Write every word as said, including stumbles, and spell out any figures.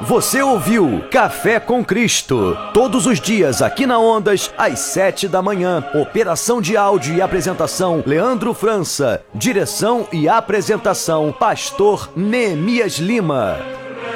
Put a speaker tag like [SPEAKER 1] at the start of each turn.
[SPEAKER 1] Você ouviu Café com Cristo, todos os dias aqui na Ondas, às sete da manhã. Operação de áudio e apresentação, Leandro França. Direção e apresentação, Pastor Neemias Lima.